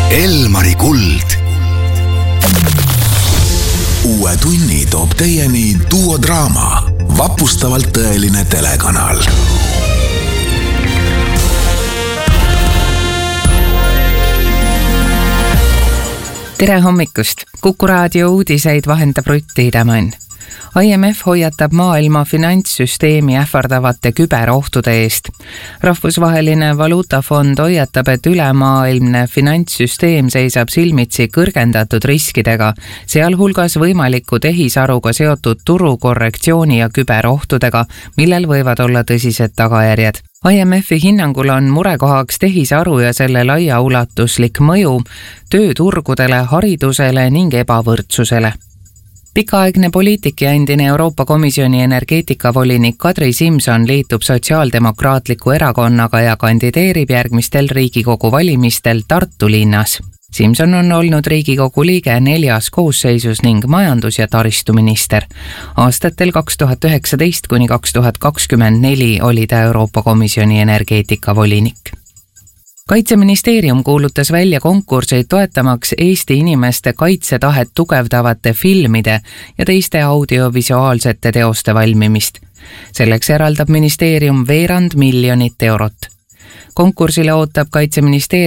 Elmari kuld. Uue tunni toob teieni Duo Draama, vapustavalt tõeline telekanal. Tere hommikust! Kuku raadio uudiseid vahendab Rutti Idemann. IMF hoiatab maailma finantssüsteemi ähvardavate küberohtude eest. Rahvusvaheline valuutafond hoiatab, et ülemaailmne finantssüsteem seisab silmitsi kõrgendatud riskidega, sealhulgas võimaliku tehisaruga seotud turukorrektsiooni ja küberohtudega, millel võivad olla tõsised tagajärjed. IMF-i hinnangul on murekohaks tehisaru ja selle laiaulatuslik mõju tööturgudele, haridusele ning ebavõrdsusele. Pikaaegne poliitik ja endine Euroopa Komisjoni energeetikavolinik Kadri Simson liitub Sotsiaaldemokraatliku erakonnaga ja kandideerib järgmistel Riigikogu valimistel Tartu linnas. Simson on olnud Riigikogu liige 4 koosseisus ning majandus- ja taristuminister. Aastatel 2019 kuni 2024 oli ta Euroopa Komisjoni energeetikavolinik. Kaitseministeerium kuulutas välja konkursid toetamaks Eesti inimeste kaitsetahet tugevdavate filmide ja teiste audiovisuaalsete teoste valmimist. Selleks eraldab ministeerium €1,2 miljonit. Konkursile ootab Kaitseministeerium